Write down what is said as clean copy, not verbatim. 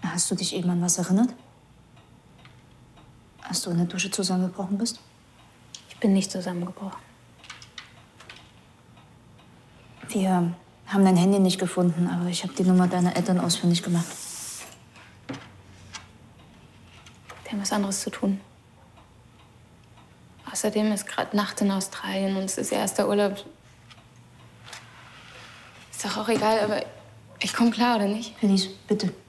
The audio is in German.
Hast du dich eben an was erinnert? Als du in der Dusche zusammengebrochen bist? Ich bin nicht zusammengebrochen. Wir haben dein Handy nicht gefunden, aber ich habe die Nummer deiner Eltern ausfindig gemacht. Die haben was anderes zu tun. Außerdem ist gerade Nacht in Australien und es ist ihr erster Urlaub. Ist doch auch egal, aber ich komme klar, oder nicht? Felice, bitte.